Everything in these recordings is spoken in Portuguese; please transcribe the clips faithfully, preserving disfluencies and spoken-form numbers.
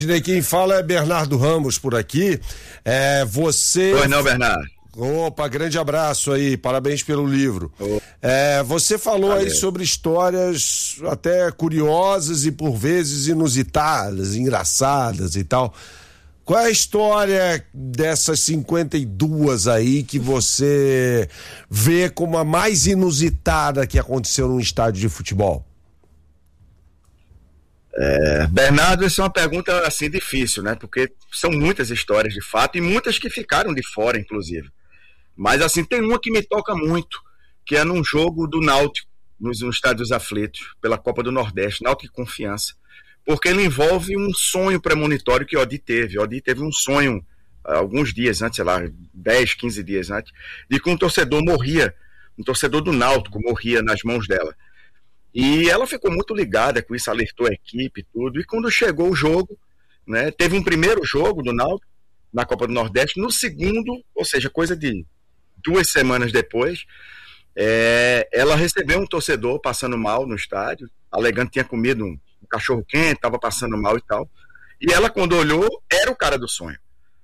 Quem fala é Bernardo Ramos por aqui. É, você. Oi, não, Bernardo. Opa, grande abraço aí, parabéns pelo livro. Oh. É, você falou Valeu. aí sobre histórias até curiosas e por vezes inusitadas, engraçadas e tal. Qual é a história dessas cinquenta e duas aí que você vê como a mais inusitada que aconteceu num estádio de futebol? É, Bernardo, essa é uma pergunta assim difícil, né? Porque são muitas histórias de fato e muitas que ficaram de fora, inclusive. Mas assim, tem uma que me toca muito, que é num jogo do Náutico, nos, nos Estádios Aflitos, pela Copa do Nordeste, Náutico e Confiança, porque ele envolve um sonho premonitório que o Odi teve. O Odi teve um sonho alguns dias antes, sei lá, dez, quinze dias antes, de que um torcedor morria, um torcedor do Náutico morria nas mãos dela. E ela ficou muito ligada com isso, alertou a equipe e tudo. E quando chegou o jogo, né, teve um primeiro jogo do Náutico na Copa do Nordeste. No segundo, ou seja, coisa de duas semanas depois, é, ela recebeu um torcedor passando mal no estádio, alegando que tinha comido um, um cachorro quente, estava passando mal e tal. E ela, quando olhou, era o cara do sonho.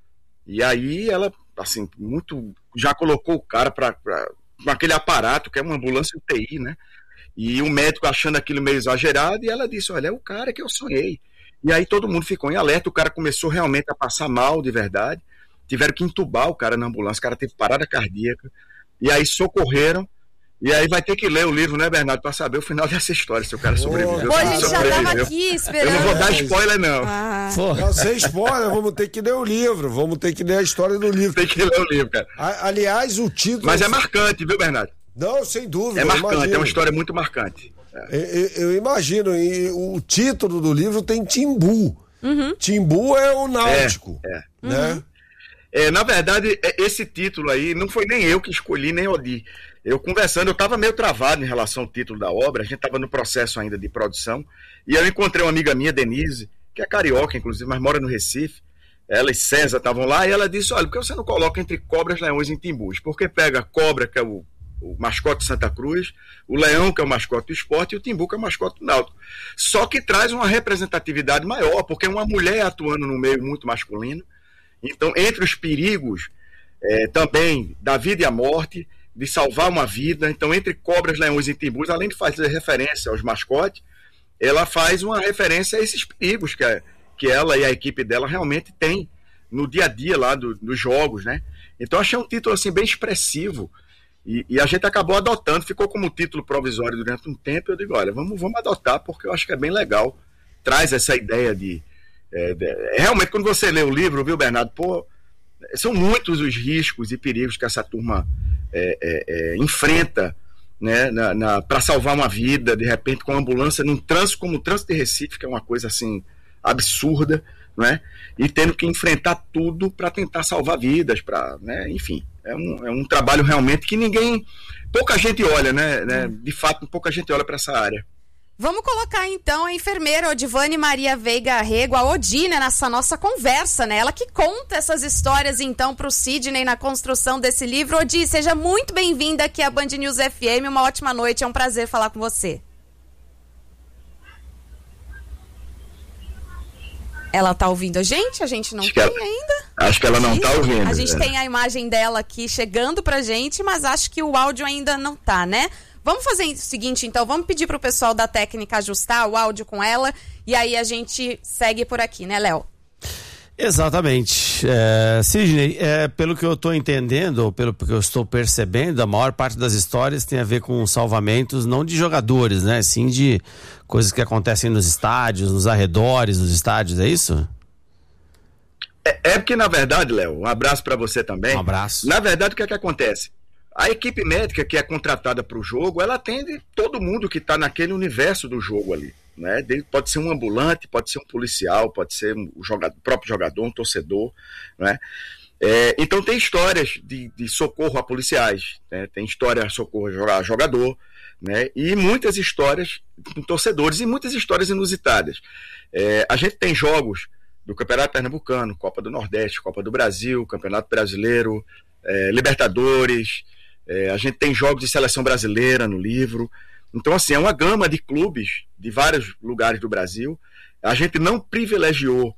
E aí ela, assim, muito já colocou o cara para com aquele aparato, que é uma ambulância U T I, né? E o médico achando aquilo meio exagerado, e ela disse, olha, é o cara que eu sonhei. E aí todo mundo ficou em alerta, o cara começou realmente a passar mal de verdade, tiveram que entubar o cara na ambulância, o cara teve parada cardíaca, e aí socorreram, e aí vai ter que ler o livro, né, Bernardo, para saber o final dessa história, se o cara sobreviveu. Pô, a gente já tava aqui esperando. Eu não vou dar spoiler, não. Ah. Não, sem spoiler, vamos ter que ler o livro, vamos ter que ler a história do livro. Tem que ler o livro, cara. A, aliás, o título... Mas é marcante, viu, Bernardo? Não, sem dúvida. É marcante, é uma história muito marcante. É. Eu, eu imagino, e o título do livro tem Timbu. Uhum. Timbu é o Náutico. É, é. Né? Uhum. É, na verdade, esse título aí não foi nem eu que escolhi, nem Odi. Eu conversando, eu estava meio travado em relação ao título da obra, a gente estava no processo ainda de produção, e eu encontrei uma amiga minha, Denise, que é carioca, inclusive, mas mora no Recife. Ela e César estavam lá, e ela disse, olha, por que você não coloca entre cobras, leões e timbus? Porque pega a cobra, que é o o mascote de Santa Cruz, o leão, que é o mascote do esporte, e o timbu, que é o mascote do Náutico. Só que traz uma representatividade maior, porque é uma mulher atuando no meio muito masculino. Então, entre os perigos é, também da vida e a morte, de salvar uma vida, então, entre cobras, leões e timbus, além de fazer referência aos mascotes, ela faz uma referência a esses perigos que, a, que ela e a equipe dela realmente têm no dia a dia lá do, dos jogos, né? Então, achei um título assim, bem expressivo. E, e a gente acabou adotando, ficou como título provisório durante um tempo. Eu digo, olha, vamos, vamos adotar, porque eu acho que é bem legal. Traz essa ideia de, é, de... Realmente, quando você lê o livro, viu, Bernardo? Pô, são muitos os riscos e perigos que essa turma é, é, é, enfrenta, né, na, na, para salvar uma vida, de repente, com a ambulância, num trânsito como o trânsito de Recife, que é uma coisa assim absurda, né? E tendo que enfrentar tudo para tentar salvar vidas, para, né, enfim. É um, é um trabalho realmente que ninguém, pouca gente olha, né, né? De fato, pouca gente olha para essa área. Vamos colocar então a enfermeira Odivane Maria Veiga Rego, a Odi, né, nessa nossa conversa, né? Ela que conta essas histórias então para o Sidney na construção desse livro. Odi, seja muito bem-vinda aqui à Band News F M, uma ótima noite, é um prazer falar com você. Ela tá ouvindo a gente? A gente não acho tem ela, ainda? Acho que ela não tá ouvindo. A gente é. tem a imagem dela aqui chegando pra gente, mas acho que o áudio ainda não tá, né? Vamos fazer o seguinte, então, vamos pedir pro pessoal da técnica ajustar o áudio com ela e aí a gente segue por aqui, né, Léo? Exatamente. É, Sidney, é, pelo que eu estou entendendo, ou pelo que eu estou percebendo, a maior parte das histórias tem a ver com salvamentos, não de jogadores, né? Sim de coisas que acontecem nos estádios, nos arredores dos estádios, é isso? É, é porque, na verdade, Léo, um abraço para você também. Um abraço. Na verdade, o que é que acontece? A equipe médica que é contratada para o jogo, ela atende todo mundo que está naquele universo do jogo ali. Né? Pode ser um ambulante, pode ser um policial, pode ser um jogador, o próprio jogador, um torcedor, né? É, então tem histórias de, de socorro a policiais, né? Tem história de socorro a jogador, né? E muitas histórias com torcedores e muitas histórias inusitadas. É, a gente tem jogos do Campeonato Pernambucano, Copa do Nordeste, Copa do Brasil, Campeonato Brasileiro, é, Libertadores, é, a gente tem jogos de seleção brasileira no livro. Então, assim, é uma gama de clubes de vários lugares do Brasil. A gente não privilegiou